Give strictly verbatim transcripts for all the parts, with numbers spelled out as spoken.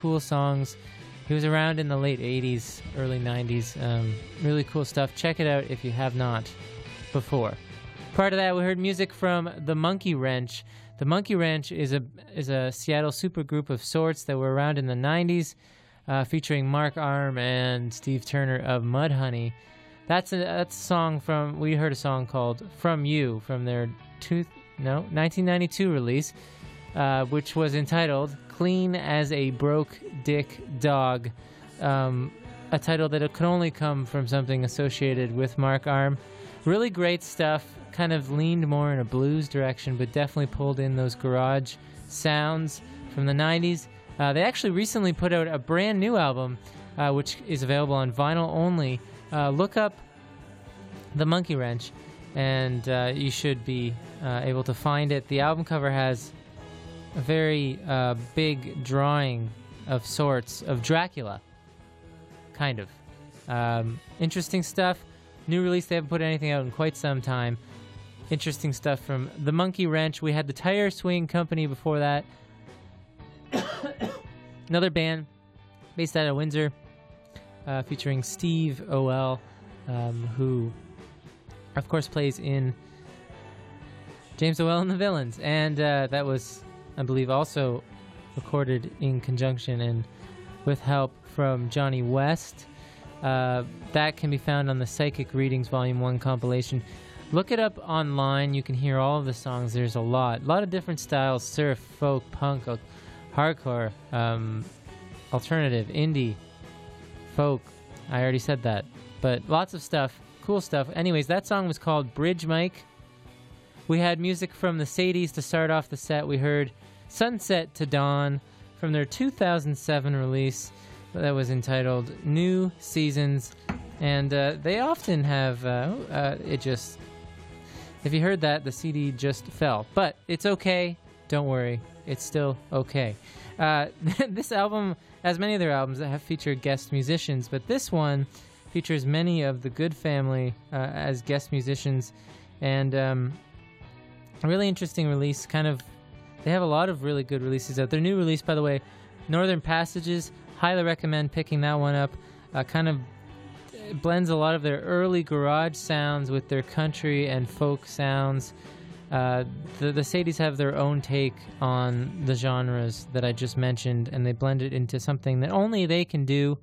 cool songs. He was around in the late eighties, early nineties. Um, really cool stuff. Check it out if you have not before. Prior to that, we heard music from The Monkey Wrench. The Monkey Wrench is a is a Seattle supergroup of sorts that were around in the nineties, uh, featuring Mark Arm and Steve Turner of Mudhoney. That's a, that's a song from, we heard a song called From You from their two, no, nineteen ninety-two release, uh, which was entitled Clean as a Broke Dick Dog, um, a title that could only come from something associated with Mark Arm. Really great stuff, kind of leaned more in a blues direction, but definitely pulled in those garage sounds from the nineties. Uh, they actually recently put out a brand new album, uh, which is available on vinyl only. Uh, look up The Monkey Wrench, and uh, you should be uh, able to find it. The album cover has a very uh, big drawing of sorts of Dracula, kind of. Um, interesting stuff. New release, they haven't put anything out in quite some time. Interesting stuff from The Monkey Wrench. We had the Tire Swing Company before that. Another band based out of Windsor, uh, featuring Steve O L, um, who, of course, plays in James O L and the Villains. And uh, that was, I believe, also recorded in conjunction and with help from Johnny West. Uh, that can be found on the Psychic Readings Volume one compilation. Look it up online. You can hear all of the songs. There's a lot. A lot of different styles: surf, folk, punk, hardcore, um, alternative, indie, folk. I already said that. But lots of stuff. Cool stuff. Anyways, that song was called Bridge Mike. We had music from the Sadies to start off the set. We heard Sunset to Dawn from their two thousand seven release that was entitled New Seasons. And uh, they often have, uh, uh, it just, if you heard that, the C D just fell. But it's okay. Don't worry. It's still okay. Uh, this album, as many of their albums, have featured guest musicians, but this one features many of the Good Family uh, as guest musicians. And um, a really interesting release. Kind of, they have a lot of really good releases out. Their new release, by the way, Northern Passages, highly recommend picking that one up. Uh, kind of blends a lot of their early garage sounds with their country and folk sounds. Uh, the, the Sadies have their own take on the genres that I just mentioned, and they blend it into something that only they can do.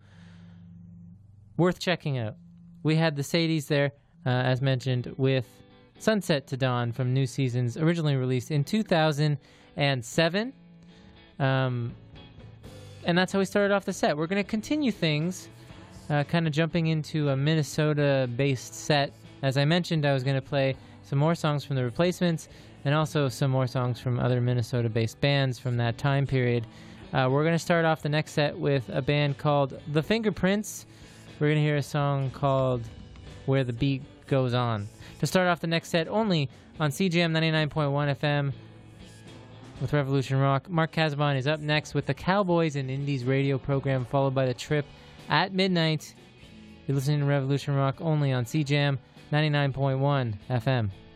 Worth checking out. We had the Sadies there, uh, as mentioned, with Sunset to Dawn from New Seasons, originally released in two thousand seven. Um, and that's how we started off the set. We're going to continue things, uh, kind of jumping into a Minnesota-based set. As I mentioned, I was going to play some more songs from The Replacements and also some more songs from other Minnesota-based bands from that time period. Uh, we're going to start off the next set with a band called The Fingerprints. We're going to hear a song called Where the Beat Goes On. To start off the next set, only on C J M ninety-nine point one F M with Revolution Rock. Mark Casabon is up next with the Cowboys and Indies radio program, followed by The Trip at midnight. You're listening to Revolution Rock only on C J M ninety-nine point one F M.